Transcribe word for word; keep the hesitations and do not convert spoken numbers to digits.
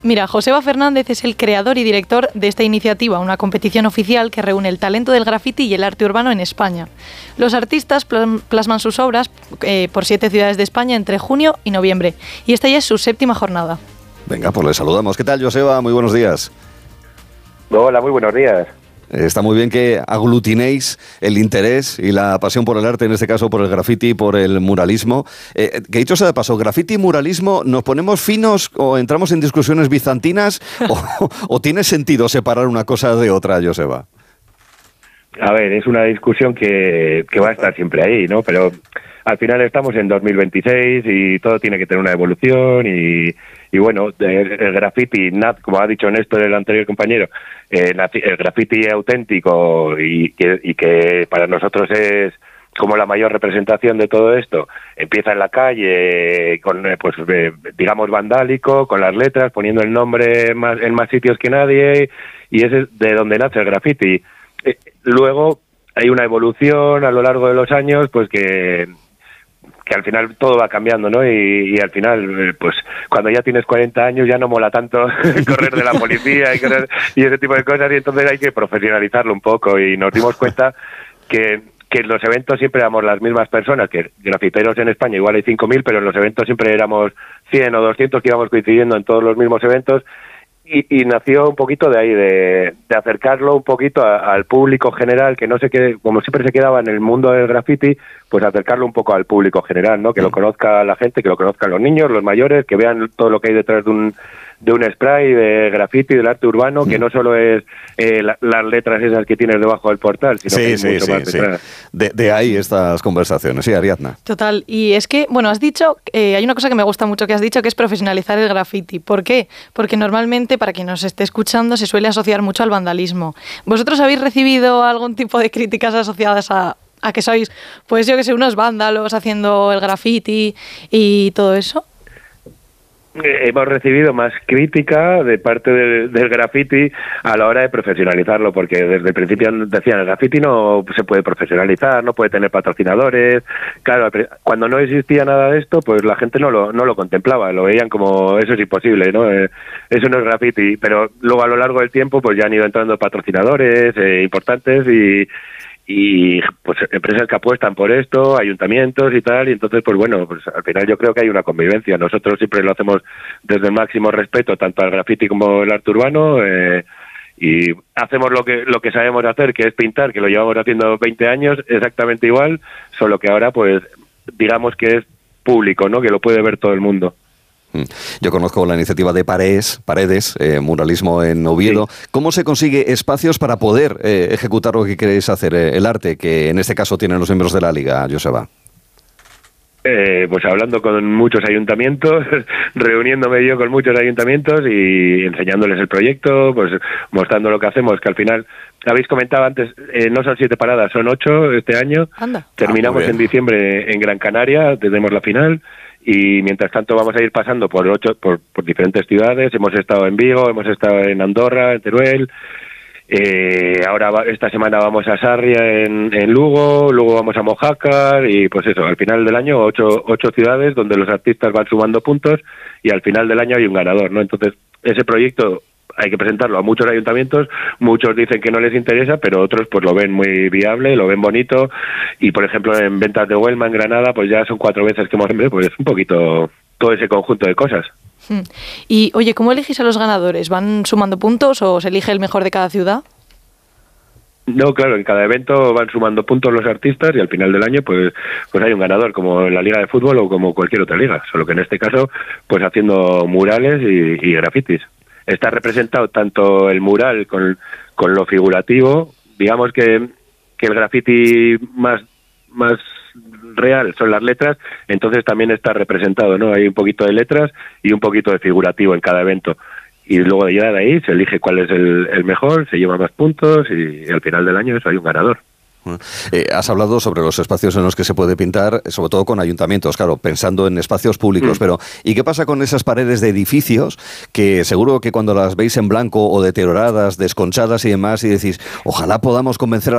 Mira, Joseba Fernández es el creador y director de esta iniciativa, una competición oficial que reúne el talento del graffiti y el arte urbano en España. Los artistas plasman sus obras eh, por siete ciudades de España entre junio y noviembre, y esta ya es su séptima jornada. Venga, pues le saludamos. ¿Qué tal, Joseba? Muy buenos días. Hola, muy buenos días. Está muy bien que aglutinéis el interés y la pasión por el arte, en este caso por el graffiti, por el muralismo. Eh, que dicho sea de paso, graffiti y muralismo, ¿nos ponemos finos o entramos en discusiones bizantinas o, o tiene sentido separar una cosa de otra, Joseba? A ver, es una discusión que, que va a estar siempre ahí, ¿no? Pero al final estamos en dos mil veintiséis y todo tiene que tener una evolución y, y bueno, el, el graffiti, como ha dicho Néstor, el anterior compañero, eh, el graffiti auténtico y que, y que para nosotros es como la mayor representación de todo esto, empieza en la calle, con pues digamos vandálico, con las letras, poniendo el nombre más, en más sitios que nadie, y ese es de donde nace el graffiti. Eh, luego hay una evolución a lo largo de los años, pues que que al final todo va cambiando, ¿no? Y, y al final, pues cuando ya tienes cuarenta años ya no mola tanto correr de la policía y, correr, y ese tipo de cosas, y entonces hay que profesionalizarlo un poco, y nos dimos cuenta que, que en los eventos siempre éramos las mismas personas, que grafiteros en España igual hay cinco mil, pero en los eventos siempre éramos cien o doscientos que íbamos coincidiendo en todos los mismos eventos. Y, y nació un poquito de ahí, de, de acercarlo un poquito a, al público general, que no se quede, como siempre se quedaba en el mundo del graffiti, pues acercarlo un poco al público general, ¿no? Que lo conozca la gente, que lo conozcan los niños, los mayores, que vean todo lo que hay detrás de un de un spray de graffiti, del arte urbano, que no solo es eh, la, las letras esas que tienes debajo del portal, sino sí, que hay sí, mucho sí, más detrás. Sí. De, de ahí estas conversaciones, sí, Ariadna. Total, y es que, bueno, has dicho, eh, hay una cosa que me gusta mucho que has dicho, que es profesionalizar el graffiti. ¿Por qué? Porque normalmente, para quien nos esté escuchando, se suele asociar mucho al vandalismo. ¿Vosotros habéis recibido algún tipo de críticas asociadas a, a que sois, pues yo que sé, unos vándalos haciendo el graffiti y todo eso? Hemos recibido más crítica de parte del, del graffiti a la hora de profesionalizarlo, porque desde el principio decían el graffiti no se puede profesionalizar, no puede tener patrocinadores. Claro, cuando no existía nada de esto, pues la gente no lo no lo contemplaba, lo veían como eso es imposible, ¿no? Eh, eso no es graffiti, pero luego a lo largo del tiempo pues ya han ido entrando patrocinadores eh, importantes y y pues empresas que apuestan por esto, ayuntamientos y tal, y entonces pues bueno, pues al final yo creo que hay una convivencia. Nosotros siempre lo hacemos desde el máximo respeto tanto al graffiti como al arte urbano, eh, y hacemos lo que lo que sabemos hacer, que es pintar, que lo llevamos haciendo veinte años exactamente igual, solo que ahora pues digamos que es público, ¿no? Que lo puede ver todo el mundo. Yo conozco la iniciativa de Paredes, Paredes eh, muralismo en Oviedo. Sí. ¿Cómo se consigue espacios para poder eh, ejecutar lo que queréis hacer, eh, el arte, que en este caso tienen los miembros de la Liga, Joseba? Eh, pues hablando con muchos ayuntamientos, reuniéndome yo con muchos ayuntamientos y enseñándoles el proyecto, pues mostrando lo que hacemos, que al final, habéis comentado antes, eh, no son siete paradas, son ocho este año. Anda. Terminamos ah, en diciembre en Gran Canaria, tenemos la final. Y mientras tanto vamos a ir pasando por ocho por, por diferentes ciudades. Hemos estado en Vigo, hemos estado en Andorra, en Teruel. Eh, ahora va, esta semana vamos a Sarria en, en Lugo, luego vamos a Mojácar y pues eso, al final del año ocho, ocho ciudades donde los artistas van sumando puntos y al final del año hay un ganador, ¿no? Entonces ese proyecto hay que presentarlo a muchos ayuntamientos, muchos dicen que no les interesa, pero otros pues lo ven muy viable, lo ven bonito, y por ejemplo en Ventas de Huelma, en Granada, pues ya son cuatro veces que hemos, pues un poquito todo ese conjunto de cosas. Y oye, ¿cómo elegís a los ganadores? ¿Van sumando puntos o se elige el mejor de cada ciudad? No, claro, en cada evento van sumando puntos los artistas y al final del año pues pues hay un ganador, como en la liga de fútbol o como cualquier otra liga, solo que en este caso pues haciendo murales y, y grafitis. Está representado tanto el mural con, con lo figurativo, digamos que, que el graffiti más, más real son las letras, entonces también está representado, ¿no? Hay un poquito de letras y un poquito de figurativo en cada evento. Y luego de llegar ahí se elige cuál es el, el mejor, se lleva más puntos y, y al final del año eso hay un ganador. Eh, has hablado sobre los espacios en los que se puede pintar, sobre todo con ayuntamientos, claro, pensando en espacios públicos, mm. pero ¿y qué pasa con esas paredes de edificios que seguro que cuando las veis en blanco o deterioradas, desconchadas y demás, y decís, ojalá podamos convencer a